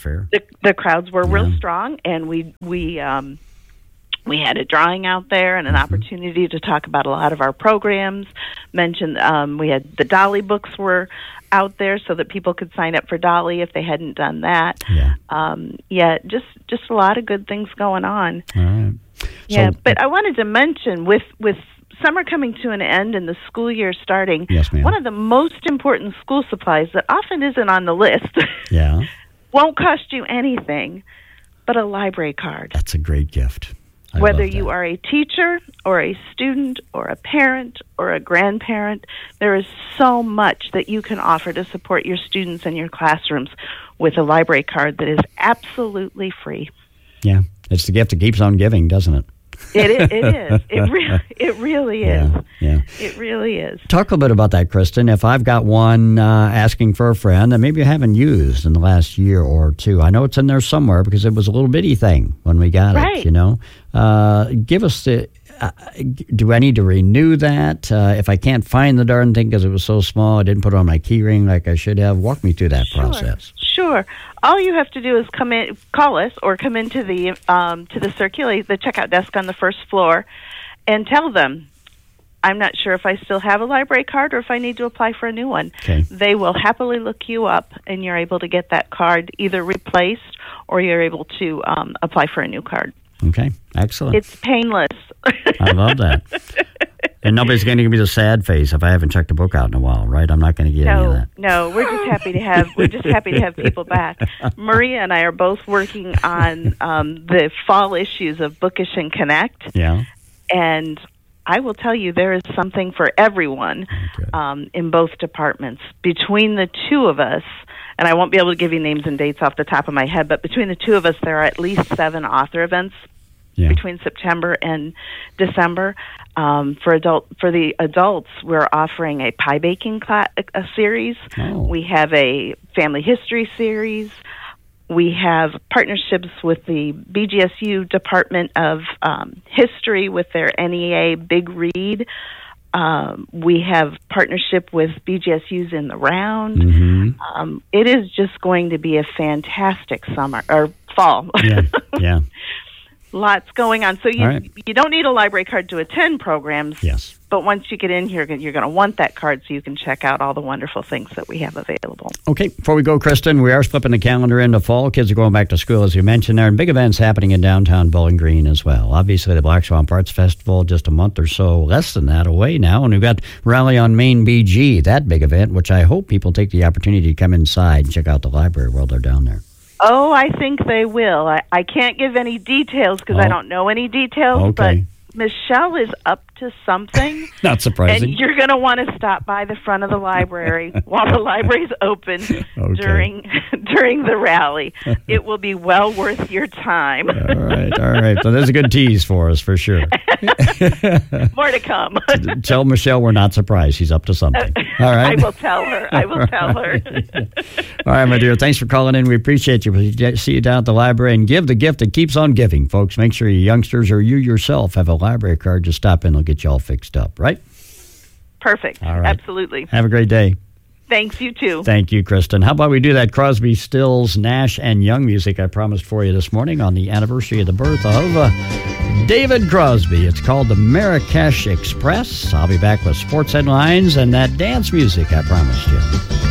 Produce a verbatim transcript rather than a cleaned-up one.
fair. The, the crowds were Yeah. real strong, and we we um, we had a drawing out there and an Mm-hmm. opportunity to talk about a lot of our programs. Mentioned um, we had the Dolly books were out there so that people could sign up for Dolly if they hadn't done that. Yeah. Um, yeah, just just a lot of good things going on. All right. Yeah, So- but I wanted to mention with with summer coming to an end and the school year starting, Yes, ma'am. one of the most important school supplies that often isn't on the list Yeah. won't cost you anything but a library card. That's a great gift. I Whether love you that. are a teacher or a student or a parent or a grandparent, there is so much that you can offer to support your students and your classrooms with a library card that is absolutely free. Yeah. It's the gift that keeps on giving, doesn't it? It is. It is. It, re- it really is. Yeah. Yeah. It really is. Talk a little bit about that, Kristen. If I've got one uh, asking for a friend that maybe I haven't used in the last year or two, I know it's in there somewhere because it was a little bitty thing when we got Right. it, you know. Uh, give us the, uh, do I need to renew that? Uh, if I can't find the darn thing because it was so small, I didn't put it on my key ring like I should have. Walk me through that Sure. process. Sure. All you have to do is come in, call us, or come into the um, to the Circulate, the checkout desk on the first floor, and tell them, I'm not sure if I still have a library card or if I need to apply for a new one. Okay. They will happily look you up, and you're able to get that card either replaced or you're able to um, apply for a new card. Okay. Excellent. It's painless. I love that. And nobody's going to give me the sad face if I haven't checked a book out in a while, right? I'm not going to get any of No, that. no, we're just happy to have we're just happy to have people back. Maria and I are both working on um, the fall issues of Bookish and Connect, Yeah. and I will tell you there is something for everyone Okay. um, in both departments. Between the two of us, and I won't be able to give you names and dates off the top of my head, but between the two of us, there are at least seven author events Yeah. between September and December. Um, for adult for the adults, we're offering a pie baking cla- a series. Oh. We have a family history series. We have partnerships with the B G S U Department of um, History with their N E A Big Read. Um, we have partnership with B G S U's In the Round. Mm-hmm. Um, it is just going to be a fantastic summer or fall. Yeah. Yeah. Lots going on. So you All right. you don't need a library card to attend programs. Yes. But once you get in here, you're going to want that card so you can check out all the wonderful things that we have available. Okay, before we go, Kristen, we are flipping the calendar into fall. Kids are going back to school, as you mentioned there, and big events happening in downtown Bowling Green as well. Obviously, the Black Swamp Arts Festival, just a month or so, less than that away now. And we've got Rally on Main B G, that big event, which I hope people take the opportunity to come inside and check out the library while they're down there. Oh, I think they will. I, I can't give any details because Oh. I don't know any details, Okay. but Michelle is up to something. Not surprising. And you're going to want to stop by the front of the library while the library's open Okay. during during the rally. It will be well worth your time. All right, all right. So there's a good tease for us, for sure. More to come. Tell Michelle we're not surprised. She's up to something. All right. I will tell her. I will tell her. All right, my dear. Thanks for calling in. We appreciate you. We'll see you down at the library, and give the gift that keeps on giving, folks. Make sure you youngsters or you yourself have a library card. Just stop in. They'll get you all fixed up, right? Perfect. All right. Absolutely. Have a great day. Thanks, you too. Thank you, Kristen. How about we do that Crosby, Stills, Nash, and Young music I promised for you this morning on the anniversary of the birth of uh, David Crosby. It's called the Marrakesh Express. I'll be back with sports headlines and that dance music I promised you.